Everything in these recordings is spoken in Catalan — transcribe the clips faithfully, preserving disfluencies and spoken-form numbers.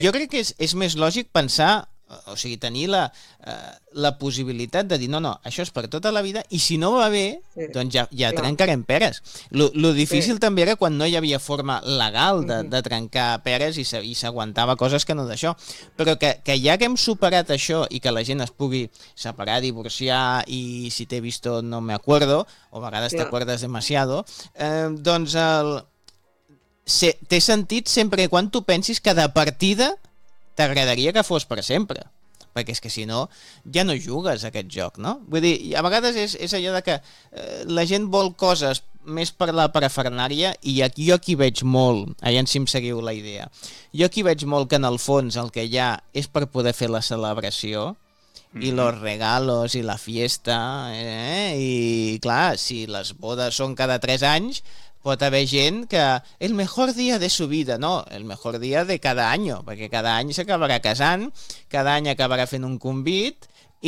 Jo crec que és, és més lògic pensar, o sigui, tenir la, uh, la possibilitat de dir no, no, això és per tota la vida i si no va bé, sí, doncs ja, ja trencarem peres. Lo, lo difícil sí. també era quan no hi havia forma legal de, de trencar peres i s'aguantava coses que no d'això. Però que, que ja que hem superat això i que la gent es pugui separar, divorciar i si t'he visto no me acuerdo, o a vegades yeah. te acuerdas demasiado, eh, doncs el... Se, té sentit sempre quan tu pensis que de partida t'agradaria que fos per sempre, perquè és que si no ja no jugues a aquest joc, no? Vull dir, a vegades és, és allò de que eh, la gent vol coses més per la parafernària i aquí jo aquí veig molt, allà si em seguiu la idea, jo aquí veig molt que en el fons el que hi ha és per poder fer la celebració mm-hmm. i los regalos i la fiesta, eh? I clar, si les bodes són cada tres anys pot haver gent que el mejor dia de su vida, no, el mejor dia de cada any, perquè cada any s'acabarà casant, cada any acabarà fent un convit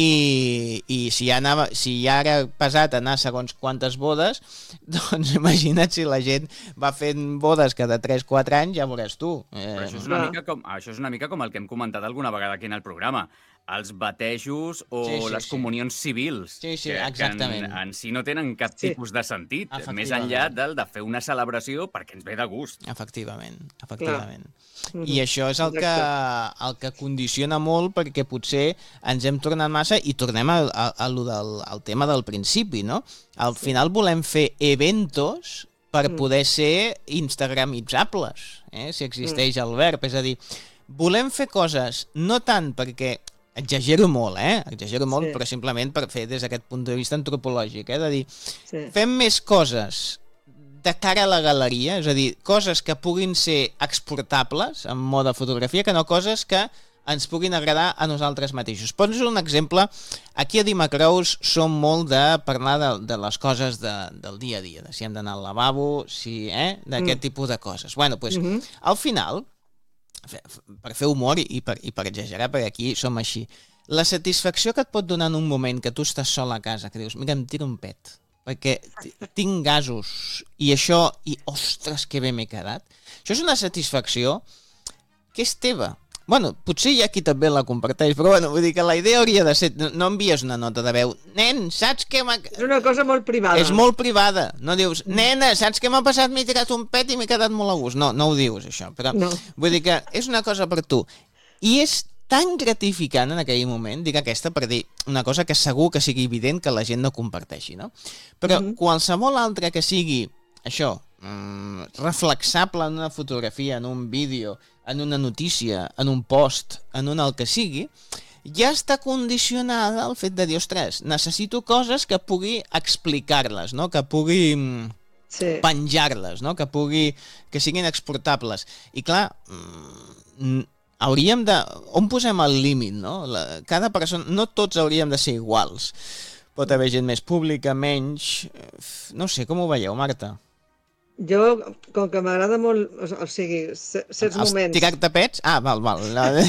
i, i si, ja anava, si ja era pesat anar segons quantes bodes, doncs imagina't si la gent va fent bodes cada tres quatre anys, ja veuràs tu. Eh, Però això és, una mica com, això és una mica com el que hem comentat alguna vegada aquí en el programa. Els batejos o sí, sí, les comunions sí. civils, sí, sí, que, exactament. que en, en si no tenen cap sí. tipus de sentit, més enllà del de fer una celebració perquè ens ve de gust. Efectivament, efectivament. Clar. I això és el que, el que condiciona molt perquè potser ens hem tornat massa i tornem al, al, al, al, al tema del principi, no? Al sí. final volem fer eventos per mm. poder ser instagramitzables, eh? Si existeix mm. el verb, és a dir, volem fer coses no tant perquè exagero molt, eh? Exagero molt, sí. però simplement per fer des d'aquest punt de vista antropològic, eh? De dir, sí. fem més coses de cara a la galeria, és a dir, coses que puguin ser exportables en mode fotografia, que no coses que ens puguin agradar a nosaltres mateixos. Pots un exemple, aquí a Dimacrous som molt de parlar de, de les coses de, del dia a dia, de si hem d'anar al lavabo, si, eh? d'aquest mm. tipus de coses. Bueno, doncs, mm-hmm. al final, per fer humor i per, i per exagerar, perquè aquí som així, la satisfacció que et pot donar en un moment que tu estàs sol a casa, que dius, mira, em tiro un pet, perquè tinc gasos, i això, i ostres, que bé m'he quedat, això és una satisfacció que és teva. Bueno, potser hi ha qui també la comparteix, però bueno, vull dir que la idea hauria de ser... No envies una nota de veu. Nen, saps què m'ha... És una cosa molt privada. És molt privada. No dius, nena, saps què m'ha passat? M'he tirat un pet i m'he quedat molt a gust. No, no ho dius, això. Però no. Vull dir que és una cosa per tu. I és tan gratificant en aquell moment, dic aquesta per dir una cosa que segur que sigui evident que la gent no comparteixi, no? Però mm-hmm. qualsevol altra que sigui, això, mm, reflexable en una fotografia, en un vídeo, en una notícia, en un post, en un el que sigui, ja està condicionada al fet de dir, ostres, necessito coses que pugui explicar-les, no? Que pugui sí. penjar-les, no? Que pugui, que siguin exportables. I clar, hauríem de... On posem el límit, no? La, cada persona... No tots hauríem de ser iguals. Pot haver gent més pública, menys... No sé, com ho veieu, Marta? Jo, com que m'agrada molt, o sigui, certs Els moments... Tirar-te pets? Ah, val, val.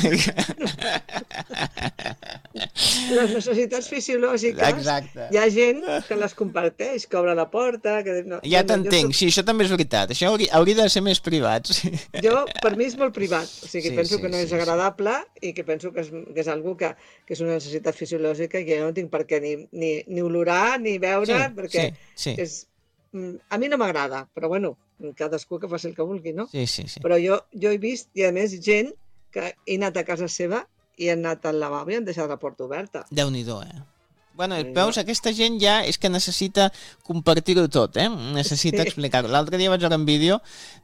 Les necessitats fisiològiques, exacte. Hi ha gent que les comparteix, que obre la porta... Que... No, ja t'entenc, soc... sí, això també és veritat. Això hauria, hauria de ser més privat. Sí. Jo, per mi és molt privat, o sigui, sí, penso sí, que no sí, és agradable sí. I que penso que és, que és algo que, que és una necessitat fisiològica i que jo no tinc per què ni, ni, ni olorar ni veure, sí, perquè sí, sí. és... A mi no m'agrada, però bueno, cadascú que faci el que vulgui, no? Sí, sí, sí. Però jo, jo he vist, i a més, gent que he anat a casa seva i han anat al lavabo i han deixat la porta oberta. Déu-n'hi-do, eh? Bueno, veus, aquesta gent ja és que necessita compartir-ho tot, eh? Necessita sí. explicar-ho. L'altre dia vaig veure un vídeo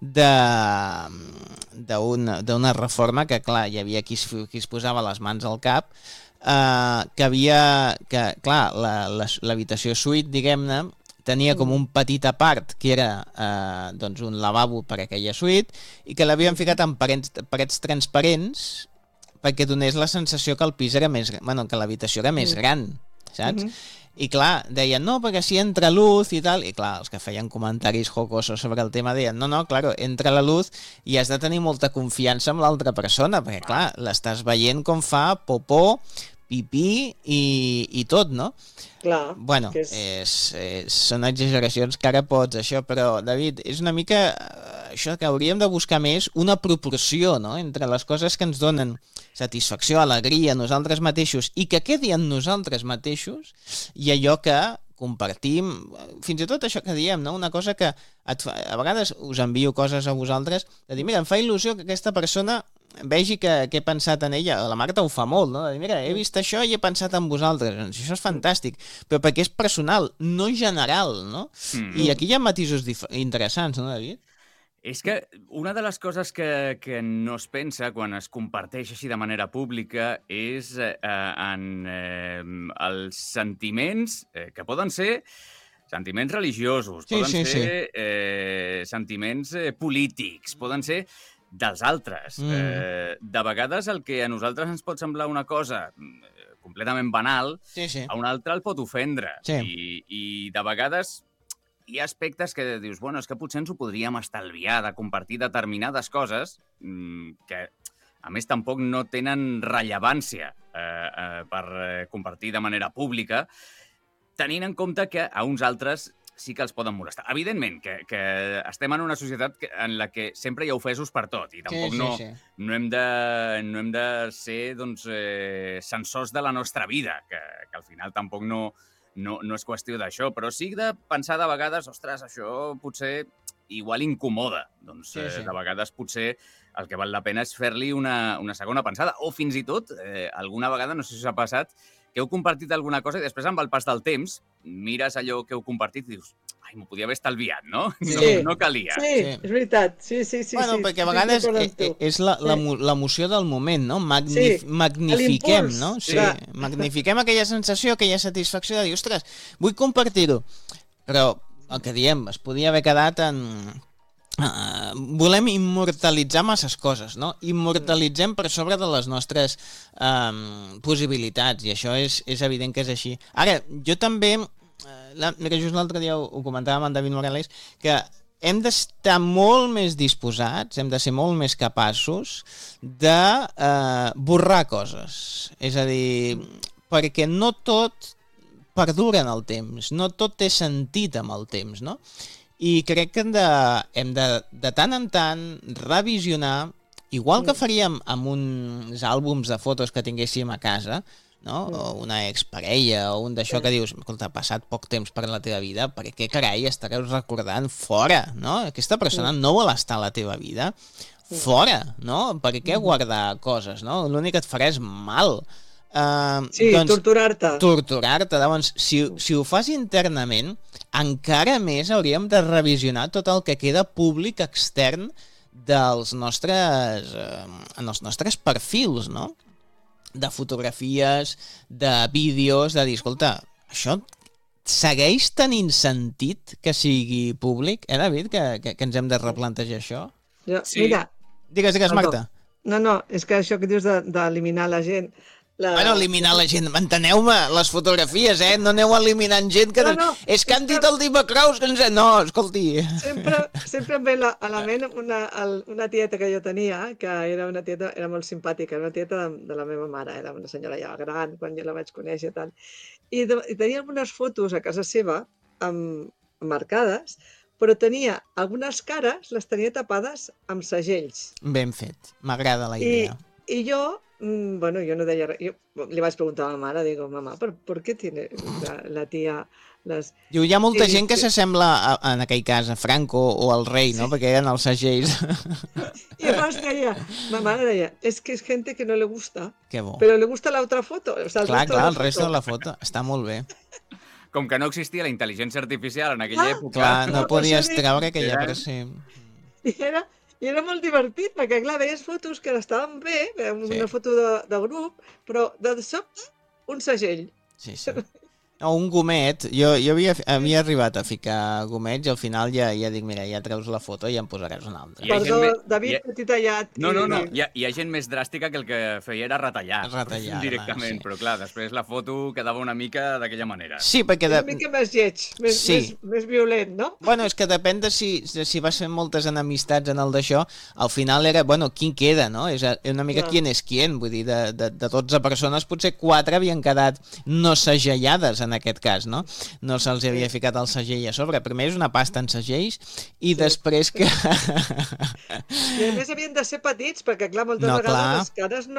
d'una reforma que, clar, hi havia qui es, qui es posava les mans al cap, eh, que havia... que, clar, l'habitació suite, diguem-ne, tenia com un petit apart que era eh, doncs un lavabo per a aquella suite i que l'havien ficat en parets, parets transparents perquè donés la sensació que el pis era més... Bueno, que l'habitació era més gran, saps? Mm-hmm. I clar, deien, no, perquè si entra luz i tal, i clar, els que feien comentaris jocosos sobre el tema deien, no, no, claro, entra la luz i has de tenir molta confiança amb l'altra persona, perquè clar, l'estàs veient com fa popó pipí i, i tot, no? Clar. Bueno, és... És, és, són exageracions que ara pots, això, però, David, és una mica això que hauríem de buscar més una proporció, no?, entre les coses que ens donen satisfacció, alegria, nosaltres mateixos, i que quedi en nosaltres mateixos, i allò que compartim, fins i tot això que diem, no? Una cosa que et fa, a vegades us envio coses a vosaltres, de dir, mira, em fa il·lusió que aquesta persona vegi que, que he pensat en ella. La Marta ho fa molt, no? De dir, mira, he vist això i he pensat en vosaltres. Això és fantàstic, però perquè és personal, no general, no? Mm. I aquí hi ha matisos interessants, no, David? És que una de les coses que, que no es pensa quan es comparteix així de manera pública és eh, en eh, els sentiments eh, que poden ser sentiments religiosos, sí, poden sí, ser sí. Eh, sentiments eh, polítics, poden ser dels altres. Mm. Eh, de vegades el que a nosaltres ens pot semblar una cosa eh, completament banal, sí, sí. a un altre el pot ofendre. Sí. I, I de vegades hi ha aspectes que dius, bueno, és que potser ens ho podríem estalviar de compartir determinades coses mmm, que, a més, tampoc no tenen rellevància eh, eh, per eh, compartir de manera pública, tenint en compte que a uns altres sí que els poden molestar. Evidentment, que, que estem en una societat que, en la que sempre hi ha ofesos per tot i tampoc sí, sí, no, sí. No, hem de, no hem de ser doncs, eh, censors de la nostra vida, que, que al final tampoc no... No, no és qüestió d'això, però sí de pensar de vegades, ostres, això potser igual incomoda. Doncs sí, sí. Eh, de vegades potser el que val la pena és fer-li una, una segona pensada. O fins i tot, eh, alguna vegada, no sé si us ha passat, que heu compartit alguna cosa i després, amb el pas del temps, mires allò que heu compartit i dius, ai, m'ho podia haver estalviat, no? Sí. No, no calia. Sí, sí, és veritat. Sí, sí, sí. Bueno, sí, perquè a vegades és, és l'emoció del moment, no? Magnif sí, magnifiquem, no? Sí, sí. Magnifiquem aquella sensació, aquella satisfacció de dir, ostres, vull compartir-ho. Però el que diem, es podia haver quedat en... Uh, volem immortalitzar masses coses, no? Immortalitzem per sobre de les nostres um, possibilitats, i això és, és evident que és així. Ara, jo també... La, mira, just l'altre dia ho, ho comentàvem amb David Morales, que hem d'estar molt més disposats, hem de ser molt més capaços de eh, borrar coses. És a dir, perquè no tot perdura en el temps, no tot té sentit amb el temps, no? I crec que hem de, hem de, de tant en tant, revisionar, igual que faríem amb uns àlbums de fotos que tinguéssim a casa, no? O una exparella o un d'això que dius, escolta, ha passat poc temps per la teva vida, per què carai estareu recordant fora, no? Aquesta persona no vol estar a la teva vida fora, no? Per què guardar coses, no? L'únic que et farà és mal. Uh, sí, doncs, torturar-te. Torturar-te. Doncs, si, si ho fas internament, encara més hauríem de revisionar tot el que queda públic extern dels nostres, uh, en els nostres perfils, no? De fotografies, de vídeos, de dir, escolta, això segueix tenint sentit que sigui públic? Eh, David, que, que, que ens hem de replantejar això? Jo, sí. Mira... Digues, digues, Marta. No, no, és que això que dius d'eliminar de, la gent... La... Bueno, eliminar la gent, manteneu-me les fotografies, eh? No aneu eliminant gent que... No, no, és que han dit el Dima Kraus que ens... No, escolti... Sempre, sempre em ve la, a la ment una, una tieta que jo tenia, que era una tieta, era molt simpàtica, era una tieta de, de la meva mare, era una senyora ja gran, quan jo la vaig conèixer i tal. I, de, i tenia algunes fotos a casa seva, amb, marcades, però tenia algunes cares, les tenia tapades amb segells. Ben fet, m'agrada la idea. I, i jo... Bueno, yo no de ella, yo le vas a preguntar a la mare, digo, mamá, ¿por, ¿por qué tiene la, la tía les... Diu, hi ha molta sí, gent que s'assembla, en aquell cas, a Franco o al rei, no? Sí. Perquè eren els segells. I llavors deia, ma mare deia, es que es gente que no le gusta, que bo. Pero le gusta la otra foto. O sea, el clar, resto clar, de el resto de la foto. Està molt bé. Com que no existia la intel·ligència artificial en aquella ah, època... Clar, no podies treure aquella... Era... Sí. I era... I era molt divertit, perquè, clar, veies fotos que estaven bé, una sí. foto de, de grup, però de sobte, un segell. Sí, sí. O un gomet. Jo, jo havia, havia arribat a ficar gomets i al final ja, ja dic, mira, ja treus la foto i ja en posaràs una altra. Perdó, més... David, ha... petit tallat. No, no, no. Hi ha, hi ha gent més dràstica que el que feia era retallar. Retallar. Directament, sí. Però clar, després la foto quedava una mica d'aquella manera. Sí, perquè... De... Una mica més lleig, més, sí. més, més violent, no? Bueno, és que depèn de si, de si vas fer moltes enemistats en el d'això. Al final era, bueno, quin queda, no? És una mica no. Quién és quién. Vull dir, de, de, de dotze persones, potser quatre havien quedat no segellades en aquest cas, no? No se'ls havia ficat el segell a sobre. Primer és una pasta en segells i sí. després que... I a més havien de ser petits, perquè clar, moltes no, vegades clar. Les cares no